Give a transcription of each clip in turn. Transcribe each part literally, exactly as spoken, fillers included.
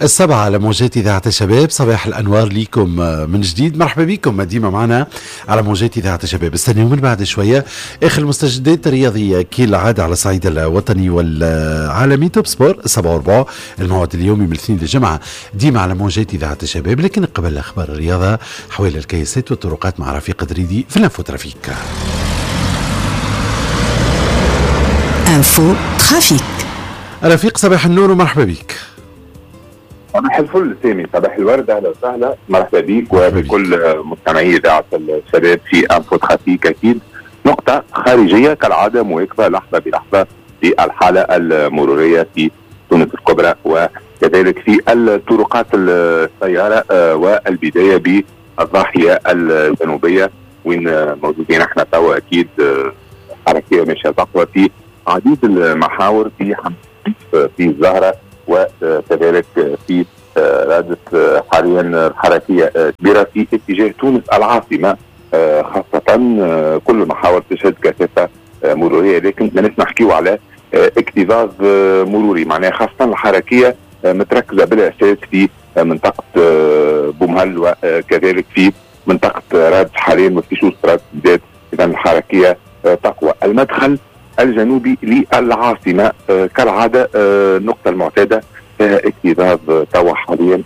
السبعة على موجات إذاعة الشباب. صباح الأنوار ليكم من جديد، مرحبا بكم ديما معنا على موجات إذاعة الشباب. استنوا من بعد شوية آخر المستجدات الرياضية كالعادة على الصعيد الوطني والعالمي. توب سبور السبعة وربع الموعد اليومي من الاثنين للجمعة ديما على موجات إذاعة الشباب. لكن قبل أخبار الرياضة حول الكياسات والطرقات مع رفيق دريدي في الانفو ترافيك. انفو ترافيك. رفيق صباح النور ومرحبا بك. صباح الفل سامي، صباح الورد، اهلا وسهلا، مرحبا بيك وبكل مستمعي اذاعه الشباب في انفو ترافيك. اكيد نقطه خارجيه كالعاده مواكبه لحظه بلحظه في الحاله المروريه في تونس الكبرى وكذلك في الطرقات السياره، والبدايه بالضاحيه الجنوبيه وين موجودين احنا توا. اكيد حركيه ماشيه تقوى في عديد المحاور في في الزهره وكذلك في رادس حاليا حركيه كبيره في اتجاه تونس العاصمه، خاصه كل المحاور تشهد كثافه مروريه، لكن ما نحكيو على اكتظاظ مروري، معناها خاصه الحركيه متركزه بالاساس في منطقه بومهل وكذلك في منطقه رادس حاليا ما فيش رادس بدات، اذا الحركيه تقوى. المدخل الجنوبي للعاصمة آه كالعادة آه النقطة المعتادة آه اكتظاظ توا حاليا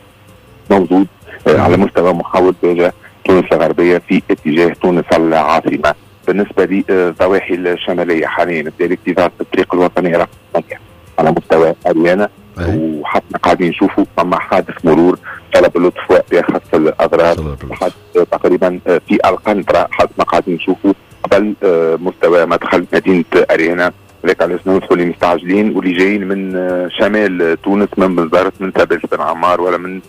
موجود آه على مستوى محاور بيجا تونس الغربية في اتجاه تونس العاصمة. بالنسبة للضواحي الشمالية حاليا بدا الاكتظاظ في الطريق الوطني رقم ثمانية على مستوى أريانا، وحتى قاعدين نشوفوا ثم حادث مرور طلب اللطف ويخص الأضرار تقريبا في القنطرة، حتى قاعدين نشوفوا قبل مستوى مدخل مدينة أريانا. لذلك علاش ندخلوا اللي مستعجلين واللي جايين من شمال تونس من بنزرت من تابلس بن عمار ولا من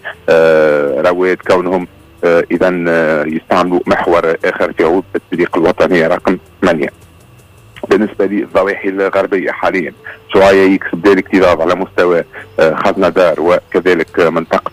رواد كونهم إذا يستعملوا محور آخر في عود الطريق الوطني رقم ثمانية. بالنسبة للضواحي الغربية حاليا شوية يكسب ذلك اكتظاظ على مستوى خزنة دار وكذلك منطقة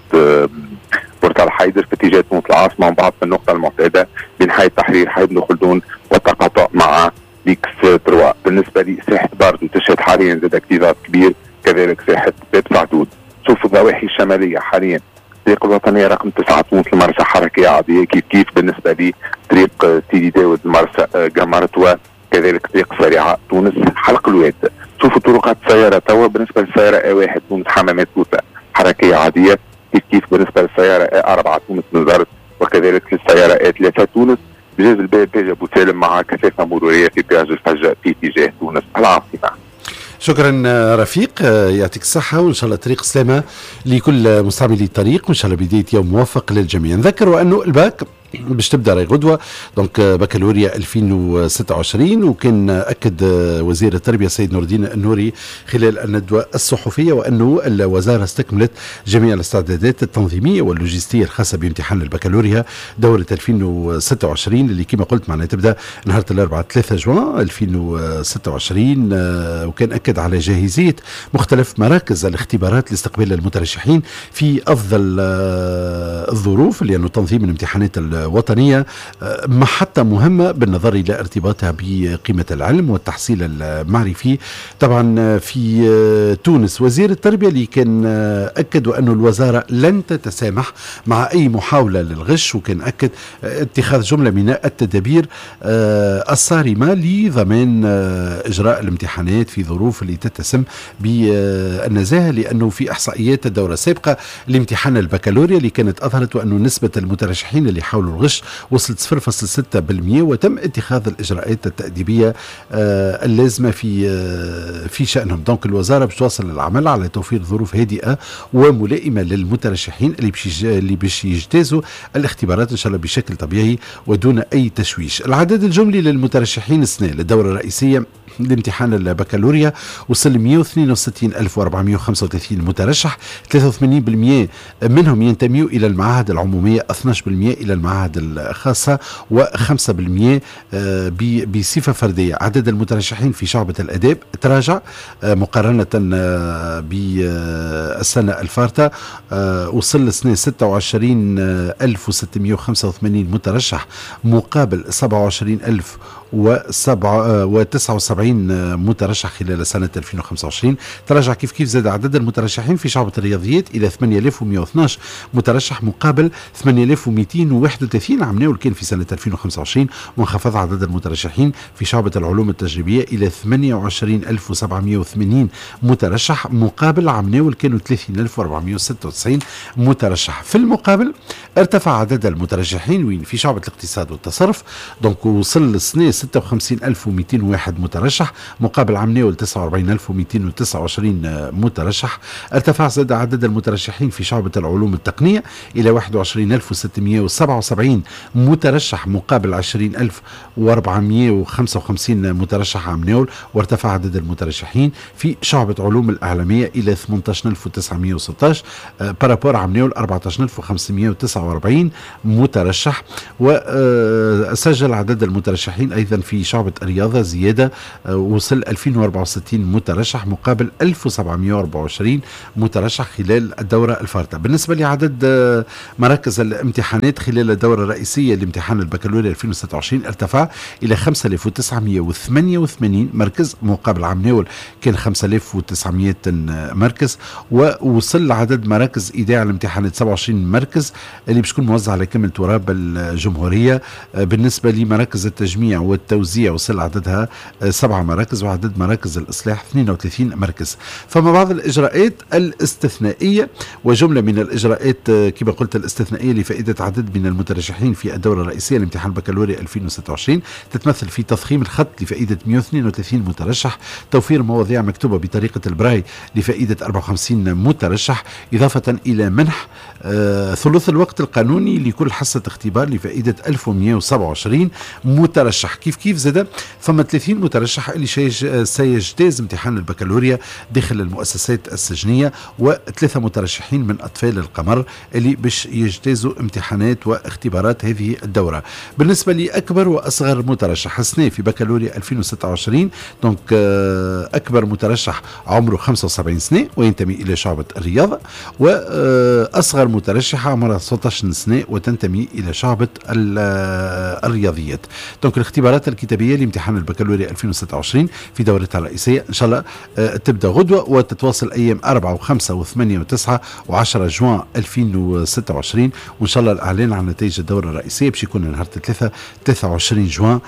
بورتال حيدر في اتجاه تونس العاصمة، ومن بعد في النقطة المعتادة بين حي التحرير حي بن خلدون والتقاطع مع ليكس تروا. بالنسبة لساحة باردو تشهد حاليا زاد اكتظاظ كبير، كذلك ساحة باب سعدود. شوفوا الضواحي الشمالية حاليا الطريق الوطنية رقم تسعة تونس المرسى حركية عادية كيف كيف. بالنسبة لطريق سيدي داود المرسى قمرت وكذلك طريق سريعة تونس حلق الواد. شوفوا طرقات السيارة توا بالنسبة للسيارة اي واحد تونس حمامات توسة حركية عادية كيف كيف. بالنسبة للسيارة اي أربعة تونس نزرت وكذلك للسيارة اي ثلاثة تونس بجاز الباب بيج ابو سالم مع كثافة مرورية في بياج الفجة في اتجاه تونس العاصمة. شكرا رفيق، يعطيك الصحة وإن شاء الله طريق سلامة لكل مستعملي الطريق وإن شاء الله بداية يوم موفق للجميع. نذكروا أنه الباك باش تبدا راي غدوه دونك بكالوريا ألفين وستة وعشرين، وكان اكد وزير التربيه السيد نور الدين النوري خلال الندوه الصحفيه وانه الوزاره استكملت جميع الاستعدادات التنظيميه واللوجستيه الخاصه بامتحان البكالوريا دوره ألفين وستة وعشرين اللي كما قلت معنا تبدا نهار الاربعاء ثلاثة جوان ألفين وستة وعشرين، وكان اكد على جاهزيه مختلف مراكز الاختبارات لاستقبال المترشحين في افضل الظروف، لانه تنظيم الامتحانات وطنية محطة مهمة بالنظر إلى ارتباطها بقيمة العلم والتحصيل المعرفي. طبعا في تونس وزير التربية اللي كان أكد أن الوزارة لن تتسامح مع أي محاولة للغش، وكان أكد اتخاذ جملة من التدابير الصارمة لضمان إجراء الامتحانات في ظروف اللي تتسم بالنزاهة، لأنه في إحصائيات الدورة السابقة لامتحان البكالوريا اللي كانت أظهرت أن نسبة المترشحين اللي حاولوا الغش وصلت صفر فاصلة ستة بالمئة، وتم اتخاذ الإجراءات التأديبية آه اللازمة في آه في شأنهم. دونك الوزارة باش تواصل العمل على توفير ظروف هادئة وملائمة للمترشحين اللي باش اللي باش يجتازوا الاختبارات إن شاء الله بشكل طبيعي ودون أي تشويش. العدد الجملي للمترشحين السنة للدورة الرئيسية لامتحان البكالوريا وصل مئة واثنين وستين ألف وأربعمئة وخمسة وثلاثين مترشح، ثلاثة وثمانين بالمئة منهم ينتميوا إلى المعاهد العمومية، اثني عشر بالمئة إلى المعاهد الخاصة، وخمسة بالمئة بصفة فردية. عدد المترشحين في شعبة الآداب تراجع مقارنة بالسنة الفارطة، وصل لسنة ستة وعشرين ألف وستمئة وخمسة وثمانين مترشح مقابل سبعة وعشرين ألف وتسعة وسبعين مترشح خلال سنة ألفين وخمسة وعشرين. تراجع كيف كيف زاد عدد المترشحين في شعبة الرياضيات إلى ثمانية آلاف ومئة واثناشر مترشح مقابل ثمانية آلاف ومئتين وواحد وثلاثين عام ناول كان في سنة ألفين وخمسة وعشرين. وانخفض عدد المترشحين في شعبة العلوم التجريبية إلى ثمانية وعشرين ألف وسبعمئة وثمانين مترشح مقابل عام ناول كانوا ثلاثين ألف وأربعمئة وستة وتسعين مترشح. في المقابل ارتفع عدد المترشحين وين في شعبة الاقتصاد والتصرف، دونك وصل السنة ستة وخمسين ألف ومئتين وواحد مترشح مقابل عام ناول تسعة وأربعين ألف ومئتين وتسعة وعشرين مترشح. ارتفع زاد عدد المترشحين في شعبة العلوم التقنية إلى واحد وعشرين ألف وستمئة وسبعة وسبعين مترشح مقابل عشرين ألف وأربعمئة وخمسة وخمسين مترشح عام ناول. وارتفع عدد المترشحين في شعبة علوم الإعلامية إلى ثمانية عشر ألف وتسعمئة وستة عشر بارابور عام ناول أربعة عشر ألف وخمسمئة وتسعة وأربعين مترشح. وسجل عدد المترشحين أيضا في شعبة الرياضة زيادة، وصل ألفين وأربعة وستين مترشح مقابل ألف وسبعمئة وأربعة وعشرين مترشح خلال الدورة الفارطة. بالنسبة لعدد مراكز الامتحانات خلال الدورة الرئيسية لامتحان البكالوريا ألفين وستة وعشرين ارتفع إلى خمسة آلاف وتسعمئة وثمانية وثمانين مركز مقابل عام ناول كان خمسة آلاف وتسعمئة مركز. ووصل عدد مراكز إيداع الامتحانات سبعة وعشرين مركز اللي بتكون موزعة على كامل تراب الجمهورية. بالنسبة لمراكز التجميع والتوزيع وصل عددها سبعة مراكز، وعدد مراكز الإصلاح اثنين وثلاثين مركز. فما بعض الإجراءات الاستثنائية وجملة من الإجراءات كما قلت الاستثنائية لفائدة عدد من المترشحين في الدورة الرئيسية لامتحان البكالوريا ألفين وستة وعشرين تتمثل في تضخيم الخط لفائدة مئة واثنين وثلاثين مترشح، توفير مواضيع مكتوبة بطريقة البراي لفائدة أربعة وخمسين مترشح، إضافة إلى منح آه ثلث الوقت القانوني لكل حصة اختبار لفائدة ألف ومئة وسبعة وعشرين مترشح. كيف كيف زاد فما ثلاثين مترشح اللي سيجتاز امتحان البكالوريا داخل المؤسسات السجنية، وثلاثة مترشحين من أطفال القمر اللي باش يجتازوا امتحانات واختبارات هذه الدورة. بالنسبة لأكبر وأصغر مترشح السنة في بكالوريا ألفين وستة وعشرين، دونك أكبر مترشح عمره خمسة وسبعين سنة وينتمي إلى شعبة الرياضة، وأصغر مترشحة عمرها ستة عشر سنة وتنتمي إلى شعبة الرياضيات. دونك الاختبارات الكتابية لامتحان البكالوريا ألفين وستة وعشرين في دورتها الرئيسية إن شاء الله تبدأ غدوة وتتواصل أيام أربعة وخمسة وثمانية وتسعة وعشرة جوان ألفين وستة وعشرين، وإن شاء الله الإعلان عن نتائج الدورة الرئيسية باش يكون نهار ثلاثة ثلاثة وعشرين جوان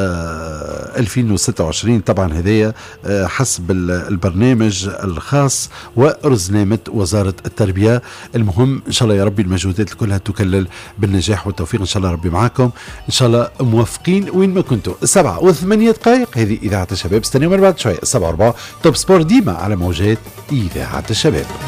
ألفين وستة وعشرين. طبعا هذايا حسب البرنامج الخاص ورزنامة وزارة التربية. المهم إن شاء الله يا ربي المجهودات كلها تكلل بالنجاح والتوفيق إن شاء الله ربي معاكم، إن شاء الله موفقين وين ما كنتوا. سبعة وثمانية دقائق هذه إذاعة الشباب، استنوا من بعد شوية السبعة وربع توب سبور ديما على موجات إذاعة الشباب.